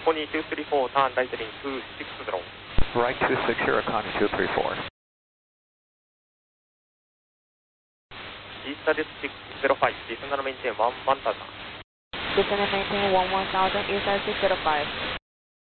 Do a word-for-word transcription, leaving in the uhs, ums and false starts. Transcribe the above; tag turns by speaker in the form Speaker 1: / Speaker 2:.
Speaker 1: Connie two three four, turn right heading two six zero.
Speaker 2: Right two six zero, Connie two three four.
Speaker 1: East six zero five, descend and maintain one one thousand.
Speaker 3: Descend and maintain one one thousand, East six zero five.